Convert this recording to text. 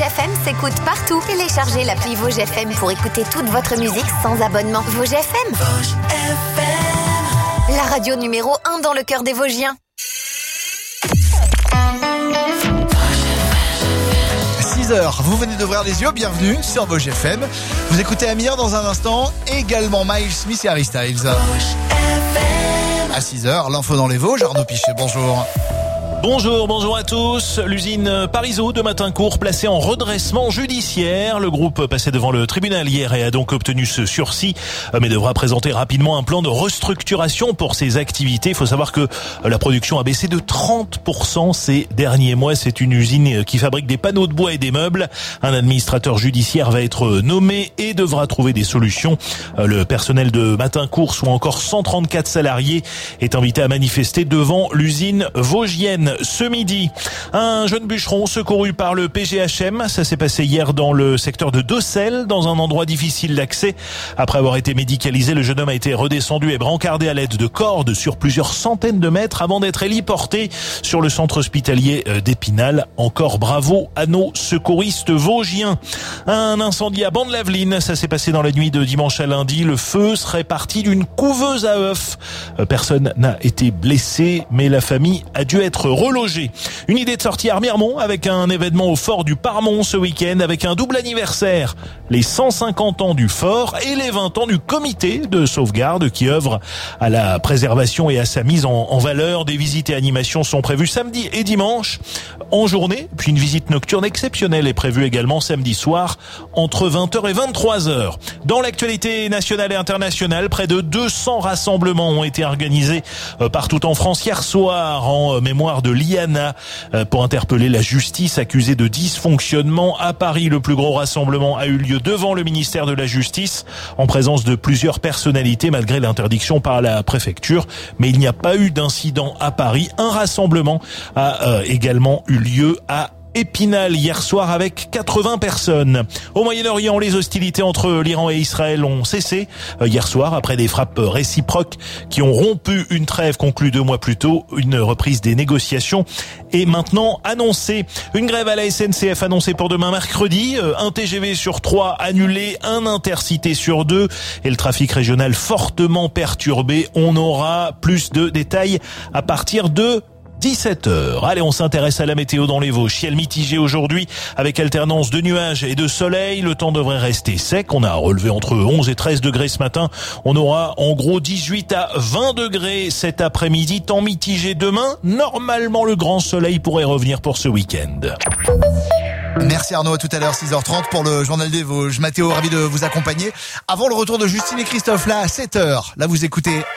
FM s'écoute partout. Téléchargez l'appli Vosges FM pour écouter toute votre musique sans abonnement. Vosges FM. Vosges FM. La radio numéro 1 dans le cœur des Vosgiens. 6h, vous venez d'ouvrir les yeux, bienvenue sur Vosges FM. Vous écoutez Amir dans un instant, également Miles Smith et Harry Styles. À 6h, l'info dans les Vosges, Arnaud Pichet, bonjour. Bonjour à tous. L'usine Parisot de Matincourt placée en redressement judiciaire. Le groupe passait devant le tribunal hier et a donc obtenu ce sursis, mais devra présenter rapidement un plan de restructuration pour ses activités. Il faut savoir que la production a baissé de 30% ces derniers mois. C'est une usine qui fabrique des panneaux de bois et des meubles. Un administrateur judiciaire va être nommé et devra trouver des solutions. Le personnel de Matincourt, soit encore 134 salariés, est invité à manifester devant l'usine vosgienne. Ce midi, un jeune bûcheron secouru par le PGHM. Ça s'est passé hier dans le secteur de Docelles, dans un endroit difficile d'accès. Après avoir été médicalisé, le jeune homme a été redescendu et brancardé à l'aide de cordes sur plusieurs centaines de mètres avant d'être héliporté sur le centre hospitalier d'Épinal. Encore bravo à nos secouristes vosgiens. Un incendie à Ban-de-Laveline. Ça s'est passé dans la nuit de dimanche à lundi. Le feu serait parti d'une couveuse à œufs. Personne n'a été blessé, mais la famille a dû être relogé. Une idée de sortie à Remiremont avec un événement au fort du Parmont ce week-end avec un double anniversaire. Les 150 ans du fort et les 20 ans du comité de sauvegarde qui œuvre à la préservation et à sa mise en valeur. Des visites et animations sont prévues samedi et dimanche en journée. Puis une visite nocturne exceptionnelle est prévue également samedi soir entre 20h et 23h. Dans l'actualité nationale et internationale, près de 200 rassemblements ont été organisés partout en France hier soir en mémoire de Liana pour interpeller la justice accusée de dysfonctionnement. À Paris, le plus gros rassemblement a eu lieu devant le ministère de la Justice en présence de plusieurs personnalités malgré l'interdiction par la préfecture. Mais il n'y a pas eu d'incident à Paris. Un rassemblement a également eu lieu à Épinal hier soir avec 80 personnes. Au Moyen-Orient, les hostilités entre l'Iran et Israël ont cessé hier soir après des frappes réciproques qui ont rompu une trêve conclue 2 mois plus tôt. Une reprise des négociations est maintenant annoncée. Une grève à la SNCF annoncée pour demain mercredi. Un TGV sur 3 annulé, un Intercité sur 2 et le trafic régional fortement perturbé. On aura plus de détails à partir de 17h. Allez, on s'intéresse à la météo dans les Vosges. Ciel mitigé aujourd'hui avec alternance de nuages et de soleil. Le temps devrait rester sec. On a relevé entre 11 et 13 degrés ce matin. On aura en gros 18 à 20 degrés cet après-midi. Temps mitigé demain. Normalement, le grand soleil pourrait revenir pour ce week-end. Merci Arnaud, à tout à l'heure, 6h30 pour le Journal des Vosges. Mathéo, ravi de vous accompagner. Avant le retour de Justine et Christophe, là, à 7h, là vous écoutez